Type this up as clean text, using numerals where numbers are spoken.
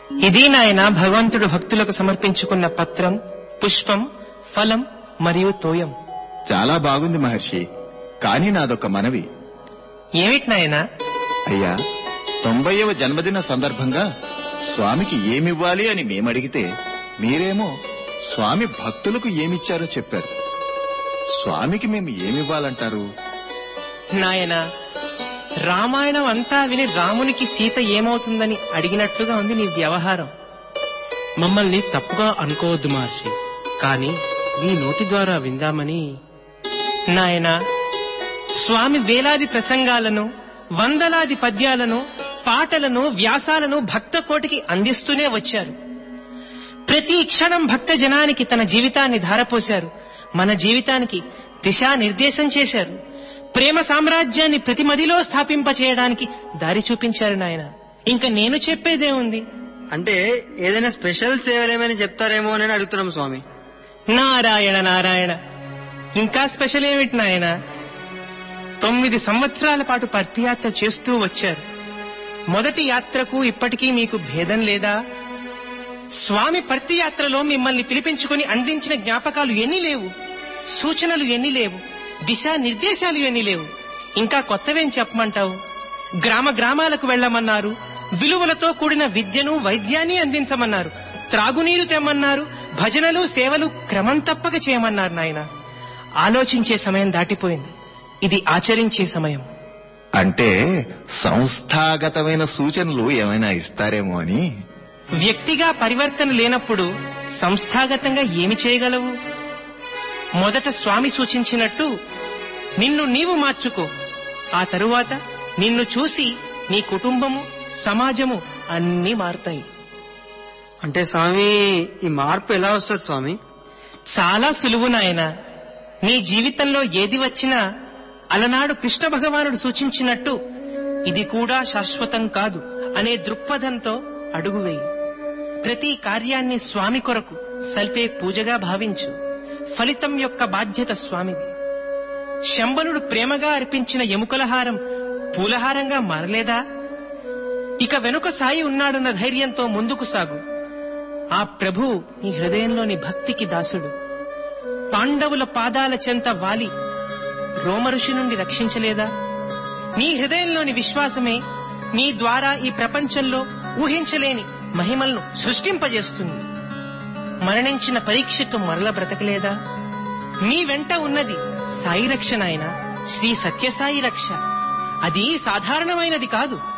ఇది నాయన భగవంతుడు భక్తులకు సమర్పించుకున్న పత్రం, పుష్పం, ఫలం మరియు తోయం. చాలా బాగుంది మహర్షి. కానీ నాదొక మనవి. ఏమిటి నాయనా? అయ్యా, 90వ జన్మదిన సందర్భంగా స్వామికి ఏమివ్వాలి అని మేమడిగితే మీరేమో స్వామి భక్తులకు ఏమిచ్చారో చెప్పారు. స్వామికి మేము ఏమివ్వాలంటారు? నాయనా, రామాయణం అంతా విని రామునికి సీత ఏమవుతుందని అడిగినట్లుగా ఉంది నీ వ్యవహారం. మమ్మల్ని తప్పుగా అనుకోవద్దు మహర్షి, కానీ నీ నోటి ద్వారా విందామని. నాయనా, స్వామి వేలాది ప్రసంగాలను, వందలాది పద్యాలను, పాటలను, వ్యాసాలను భక్త కోటికి అందిస్తూనే వచ్చారు. ప్రతి క్షణం భక్త జనానికి తన జీవితాన్ని ధారపోశారు. మన జీవితానికి దిశానిర్దేశం చేశారు. ప్రేమ సామ్రాజ్యాన్ని ప్రతి మదిలో స్థాపింపచేయడానికి దారి చూపించారు నాయన. ఇంకా నేను చెప్పేదేముంది? అంటే ఏదైనా స్పెషల్ సేవలేమని చెప్తారేమో అని అడుగుతున్నాం స్వామి. నారాయణ నారాయణ, ఇంకా స్పెషల్ ఏమిటి నాయన? 9 సంవత్సరాల పాటు పర్తియాత్ర చేస్తూ వచ్చారు. మొదటి యాత్రకు ఇప్పటికీ మీకు భేదం లేదా? స్వామి పర్తియాత్రలో మిమ్మల్ని పిలిపించుకుని అందించిన జ్ఞాపకాలు ఎన్ని లేవు, సూచనలు ఎన్ని లేవు, దిశా నిర్దేశాలు ఎన్ని లేవు. ఇంకా కొత్తవేం చెప్పమంటావు? గ్రామ గ్రామాలకు వెళ్లమన్నారు, విలువలతో కూడిన విద్యను, వైద్యాన్ని అందించమన్నారు, త్రాగునీరు తెమ్మన్నారు, భజనలు, సేవలు క్రమం తప్పక చేయమన్నారు. నాయన, ఆలోచించే సమయం దాటిపోయింది. ఇది ఆచరించే సమయం. అంటే సంస్థాగతమైన సూచనలు ఏమైనా ఇస్తారేమో అని. వ్యక్తిగా పరివర్తన లేనప్పుడు సంస్థాగతంగా ఏమి చేయగలవు? మొదట స్వామి సూచించినట్టు నిన్ను నీవు మార్చుకో. ఆ తరువాత నిన్ను చూసి నీ కుటుంబము, సమాజము అన్నీ మారుతాయి. అంటే స్వామి, ఈ మార్పు ఎలా వస్తుంది స్వామి? చాలా సులువు నాయన. నీ జీవితంలో ఏది వచ్చినా అలనాడు కృష్ణ భగవానుడు సూచించినట్టు ఇది కూడా శాశ్వతం కాదు అనే దృక్పథంతో అడుగువేయి. ప్రతి కార్యాన్ని స్వామి కొరకు సల్పే పూజగా భావించు. ఫలితం యొక్క బాధ్యత స్వామిది. శంబనుడు ప్రేమగా అర్పించిన ఎముకలహారం పూలహారంగా మారలేదా? ఇక వెనుక సాయి ఉన్నాడన్న ధైర్యంతో ముందుకు సాగు. ఆ ప్రభు నీ హృదయంలోని భక్తికి దాసుడు. పాండవుల పాదాల చెంత వాలి రోమఋషి నుండి రక్షించలేదా? నీ హృదయంలోని విశ్వాసమే నీ ద్వారా ఈ ప్రపంచంలో ఊహించలేని మహిమలను సృష్టింపజేస్తుంది. మరణించిన పరీక్షిత్తు మరల బ్రతకలేదా? మీ వెంట ఉన్నది సాయి రక్ష నాయన, శ్రీ సత్యసాయి రక్ష. అది సాధారణమైనది కాదు.